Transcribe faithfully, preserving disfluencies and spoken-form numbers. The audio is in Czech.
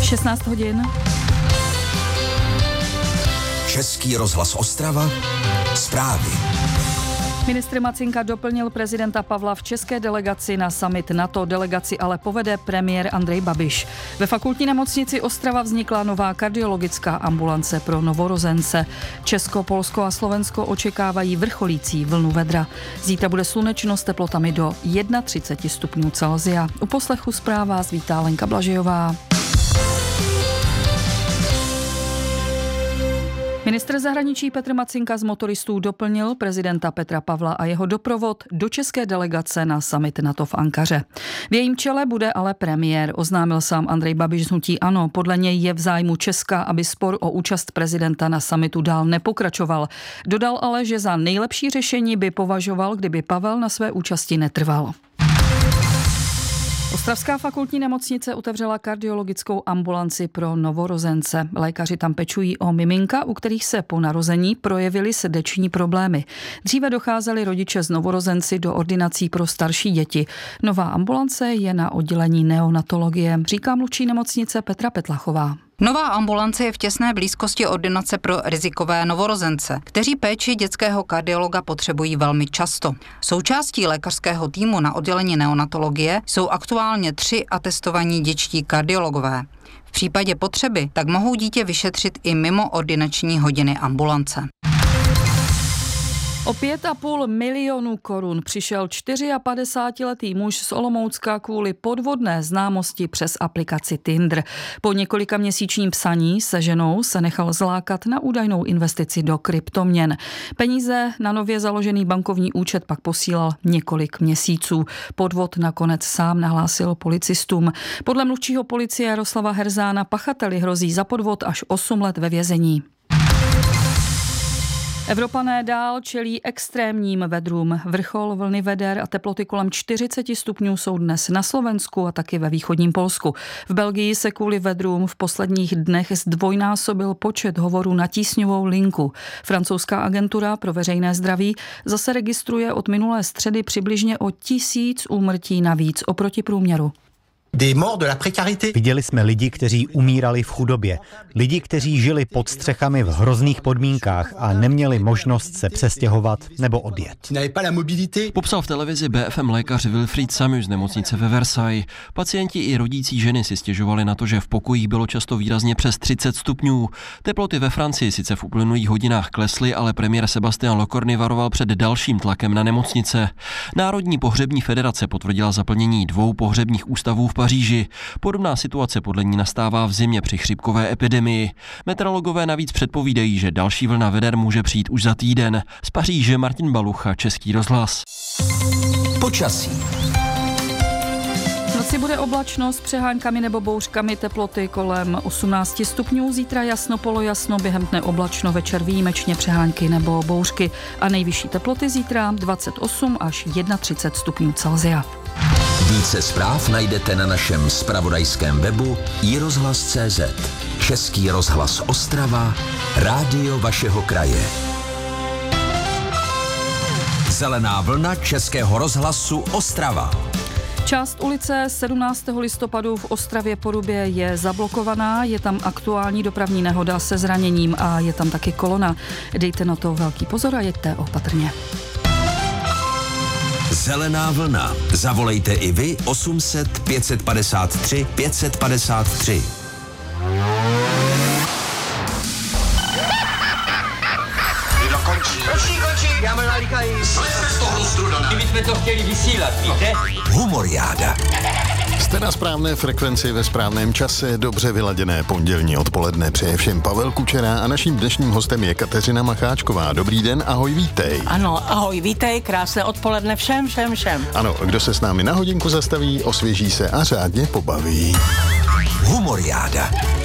šestnáct hodin. Český rozhlas Ostrava. Zprávy. Ministr Macinka doplnil prezidenta Pavla v české delegaci na summit NATO. Delegaci ale povede premiér Andrej Babiš. Ve fakultní nemocnici Ostrava vznikla nová kardiologická ambulance pro novorozence. Česko, Polsko a Slovensko očekávají vrcholící vlnu vedra. Zítra bude slunečno s teplotami do třicet jedna stupňů Celsia. U poslechu zpráv vás vítá Lenka Blažejová. Ministr zahraničí Petr Macinka z motoristů doplnil prezidenta Petra Pavla a jeho doprovod do české delegace na summit NATO v Ankaře. V jejím čele bude ale premiér, oznámil sám Andrej Babiš z hnutí ANO. Podle něj je v zájmu Česka, aby spor o účast prezidenta na summitu dál nepokračoval. Dodal ale, že za nejlepší řešení by považoval, kdyby Pavel na své účasti netrval. Ostravská fakultní nemocnice otevřela kardiologickou ambulanci pro novorozence. Lékaři tam pečují o miminka, u kterých se po narození projevily srdeční problémy. Dříve docházeli rodiče z novorozenci do ordinací pro starší děti. Nová ambulance je na oddělení neonatologie, říká mluvčí nemocnice Petra Petlachová. Nová ambulance je v těsné blízkosti ordinace pro rizikové novorozence, kteří péči dětského kardiologa potřebují velmi často. Součástí lékařského týmu na oddělení neonatologie jsou aktuálně tři atestovaní dětští kardiologové. V případě potřeby tak mohou dítě vyšetřit i mimo ordinační hodiny ambulance. O pět a půl milionu korun přišel padesátčtyřletý muž z Olomoucka kvůli podvodné známosti přes aplikaci Tinder. Po několika měsíčním psaní se ženou se nechal zlákat na údajnou investici do kryptoměn. Peníze na nově založený bankovní účet pak posílal několik měsíců. Podvod nakonec sám nahlásil policistům. Podle mluvčího policie Jaroslava Herzána pachateli hrozí za podvod až osm let ve vězení. Evropané dál čelí extrémním vedrům. Vrchol vlny veder a teploty kolem čtyřicet stupňů jsou dnes na Slovensku a taky ve východním Polsku. V Belgii se kvůli vedrům v posledních dnech zdvojnásobil počet hovorů na tísňovou linku. Francouzská agentura pro veřejné zdraví zase registruje od minulé středy přibližně o tisíc úmrtí navíc oproti průměru. Viděli jsme lidi, kteří umírali v chudobě. Lidi, kteří žili pod střechami v hrozných podmínkách a neměli možnost se přestěhovat nebo odjet. Popsal v televizi B F M lékař Wilfried Samu z nemocnice ve Versailles. Pacienti i rodící ženy si stěžovali na to, že v pokojích bylo často výrazně přes třicet stupňů. Teploty ve Francii sice v uplynulých hodinách klesly, ale premiér Sébastien Lecornu varoval před dalším tlakem na nemocnice. Národní pohřební federace potvrdila zaplnění dvou pohřebních ústavů v Paříži. Podobná situace podle ní nastává v zimě při chřipkové epidemii. Meteorologové navíc předpovídají, že další vlna veder může přijít už za týden. Z Paříže Martin Balucha, Český rozhlas. Počasí. V noci bude oblačno s přeháňkami nebo bouřkami, teploty kolem osmnáct stupňů, zítra jasno, polojasno, během dne oblačno, večer výjimečně přehánky nebo bouřky a nejvyšší teploty zítra dvacet osm až třicet jedna stupňů Celsia. Více zpráv najdete na našem zpravodajském webu i rozhlas tečka cé zet. Český rozhlas Ostrava, rádio vašeho kraje. Zelená vlna Českého rozhlasu Ostrava. Část ulice sedmnáctého listopadu v Ostravě Porubě je zablokovaná, je tam aktuální dopravní nehoda se zraněním a je tam taky kolona. Dejte na to velký pozor a jeďte opatrně. Zelená vlna. Zavolejte i vy osm set pět set padesát tři pět set padesát tři. Kdo končí? Končí, končí. Já mám nalíkají. Jsme z toho strudané. My jsme to chtěli vysílat, víte? Humoriáda. Jste na správné frekvenci ve správném čase, dobře vyladěné pondělní odpoledne. Přeje všem Pavel Kučera a naším dnešním hostem je Kateřina Macháčková. Dobrý den, ahoj, vítej. Ano, ahoj, vítej, krásné odpoledne všem, všem, všem. Ano, kdo se s námi na hodinku zastaví, osvěží se a řádně pobaví. Humoriáda.